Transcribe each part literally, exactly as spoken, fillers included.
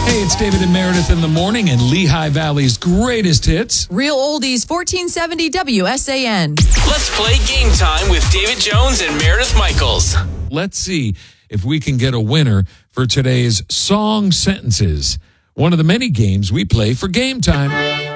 Hey, it's David and Meredith in the morning and Lehigh Valley's greatest hits. Real Oldies, fourteen seventy W S A N. Let's play Game Time with David Jones and Meredith Michaels. Let's see if we can get a winner for today's Song Sentences, one of the many games we play for Game Time.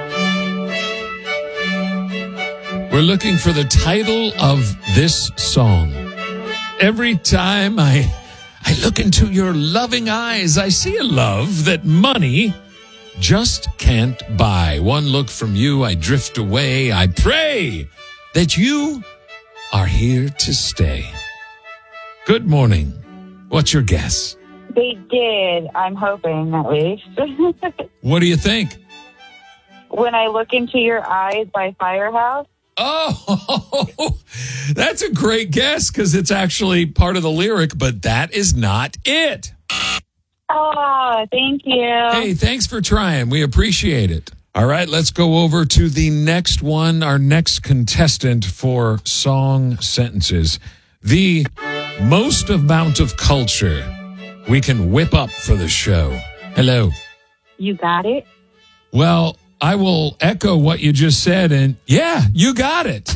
We're looking for the title of this song. Every time I... I look into your loving eyes. I see a love that money just can't buy. One look from you, I drift away. I pray that you are here to stay. Good morning. What's your guess? They did. I'm hoping, at least. What do you think? When I Look Into Your Eyes by Firehouse. Oh, that's a great guess because it's actually part of the lyric, but that is not it. Oh, thank you. Hey, thanks for trying. We appreciate it. All right, let's go over to the next one, our next contestant for Song Sentences. The most amount of culture we can whip up for the show. Hello. You got it? Well, I will echo what you just said, and yeah, you got it.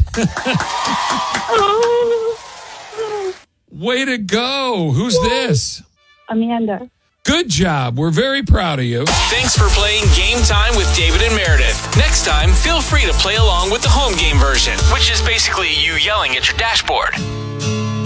Way to go. Who's this? Amanda. Good job. We're very proud of you. Thanks for playing Game Time with David and Meredith. Next time, feel free to play along with the home game version, which is basically you yelling at your dashboard.